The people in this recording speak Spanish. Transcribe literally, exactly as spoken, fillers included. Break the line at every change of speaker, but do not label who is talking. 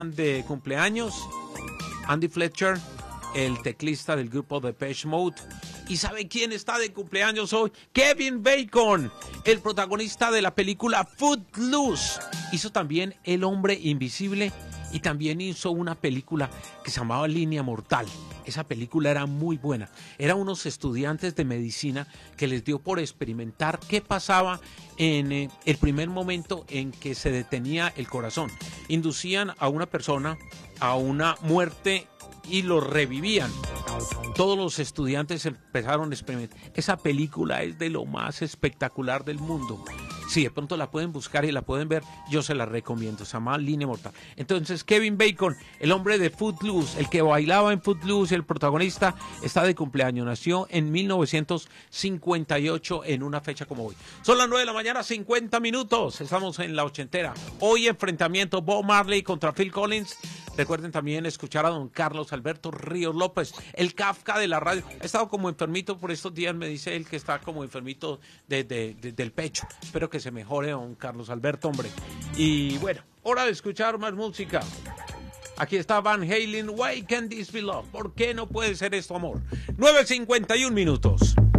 de cumpleaños, Andy Fletcher, el teclista del grupo Depeche Mode. ¿Y sabe quién está de cumpleaños hoy? Kevin Bacon, el protagonista de la película Footloose. Hizo también El Hombre Invisible y también hizo una película que se llamaba Línea Mortal. Esa película era muy buena. Eran unos estudiantes de medicina que les dio por experimentar qué pasaba en eh, el primer momento en que se detenía el corazón. Inducían a una persona a una muerte y lo revivían. Todos los estudiantes empezaron a experimentar. Esa película es de lo más espectacular del mundo. Si de pronto la pueden buscar y la pueden ver, yo se la recomiendo. Se llama Línea Mortal. Entonces, Kevin Bacon, el hombre de Footloose, el que bailaba en Footloose, el protagonista, está de cumpleaños. Nació en mil novecientos cincuenta y ocho en una fecha como hoy. Son las nueve de la mañana, cincuenta minutos. Estamos en la ochentera. Hoy enfrentamiento Bob Marley contra Phil Collins. Recuerden también escuchar a don Carlos Alberto Ríos López, el Kafka de la radio. Ha estado como enfermito por estos días, me dice él que está como enfermito de, de, de, del pecho. Espero que se mejore don Carlos Alberto, hombre. Y bueno, hora de escuchar más música. Aquí está Van Halen, Why Can't This Be Love? ¿Por qué no puede ser esto amor? nueve cincuenta y uno minutos.